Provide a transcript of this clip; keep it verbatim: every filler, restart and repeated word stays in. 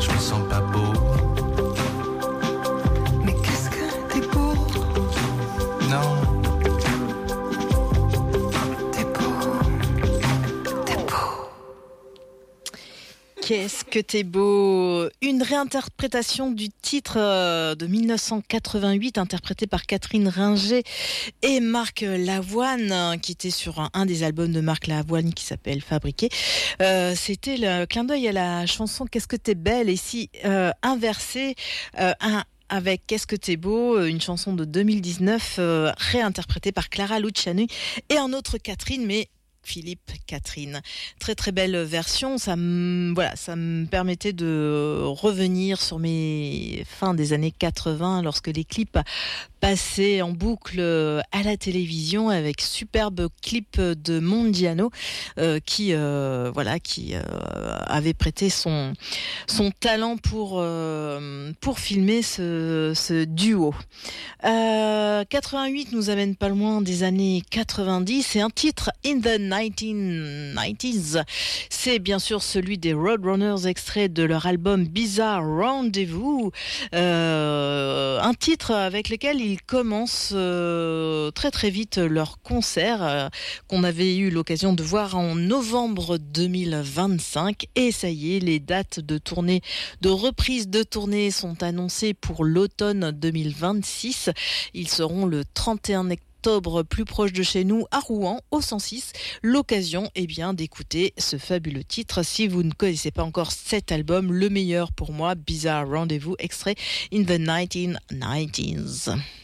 je me sens pas beau. Mais qu'est-ce que t'es beau? Non. T'es beau. T'es beau. Qu'est-ce que t'es beau! Une réinterprétation du titre euh, de mille neuf cent quatre-vingt-huit, interprété par Catherine Ringer et Marc Lavoine, hein, qui était sur un, un des albums de Marc Lavoine qui s'appelle Fabriqué. Euh, c'était le clin d'œil à la chanson Qu'est-ce que t'es belle, et ici euh, inversé, euh, un avec Qu'est-ce que t'es beau, une chanson de deux mille dix-neuf euh, réinterprétée par Clara Luciani et un autre Catherine, mais Philippe Catherine. Très très belle version, ça me, voilà, ça me permettait de revenir sur mes fins des années quatre-vingts lorsque les clips passaient en boucle à la télévision avec superbe clip de Mondiano euh, qui euh, voilà qui euh, avait prêté son son talent pour euh, pour filmer ce, ce duo. Euh, quatre-vingt-huit nous amène pas loin des années quatre-vingt-dix et un titre In the nineteen nineties, c'est bien sûr celui des Roadrunners, extrait de leur album Bizarre Rendezvous, euh, un titre avec lequel ils commencent euh, très très vite leur concert euh, qu'on avait eu l'occasion de voir en novembre deux mille vingt-cinq, et ça y est, les dates de tournée, de reprise de tournée sont annoncées pour l'automne deux mille vingt-six. Ils seront le trente et un octobre plus proche de chez nous à Rouen au cent six. L'occasion eh bien d'écouter ce fabuleux titre si vous ne connaissez pas encore cet album, le meilleur pour moi, Bizarre Rendezvous, extrait In the nineteen nineties.